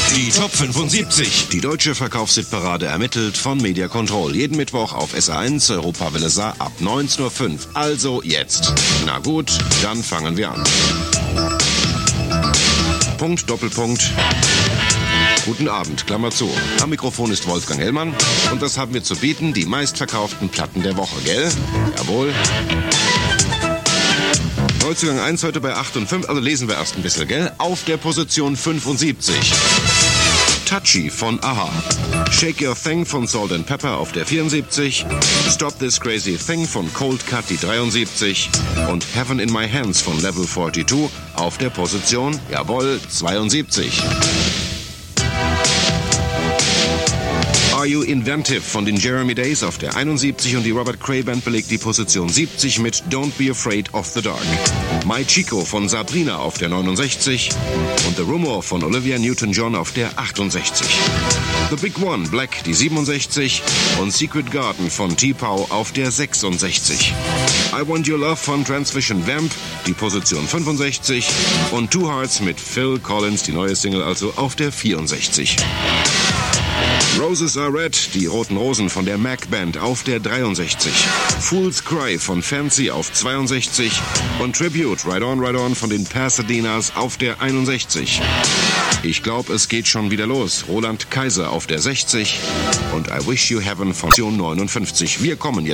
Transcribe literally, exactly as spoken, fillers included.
Die Top fünfundsiebzig. Die deutsche Verkaufshitparade ermittelt von Media Control. Jeden Mittwoch auf S A eins, Europawelle Saar ab neunzehn Uhr fünf. Also jetzt. Na gut, dann fangen wir an. Punkt, Doppelpunkt. Guten Abend, Klammer zu. Am Mikrofon ist Wolfgang Hellmann und das haben wir zu bieten, die meistverkauften Platten der Woche, gell? Jawohl. Neuzugang eins heute bei achtundfünfzig, also lesen wir erst ein bisschen, gell? Auf der Position fünfundsiebzig. Touchy von Aha. Shake Your Thing von Salt and Pepper auf der vierundsiebzig. Stop This Crazy Thing von Cold Cut die dreiundsiebzig. Und Heaven in My Hands von Level zweiundvierzig auf der Position, jawohl, zweiundsiebzig. Are You Inventive von den Jeremy Days auf der einundsiebzig und die Robert Cray Band belegt die Position siebzig mit Don't Be Afraid of the Dark. My Chico von Sabrina auf der neunundsechzig und The Rumor von Olivia Newton-John auf der achtundsechzig. The Big One, Black, die siebenundsechzig und Secret Garden von T-Pow auf der sechsundsechzig. I Want Your Love von Transvision Vamp, die Position fünfundsechzig und Two Hearts mit Phil Collins, die neue Single also auf der vierundsechzig. Roses Are Red, die Roten Rosen von der Mac Band auf der dreiundsechzig. Fool's Cry von Fancy auf zweiundsechzig und Tribute, Ride On, Ride On von den Pasadenas auf der einundsechzig. Ich glaube, es geht schon wieder los. Roland Kaiser auf der sechzig und I Wish You Heaven von neunundfünfzig. Wir kommen jetzt.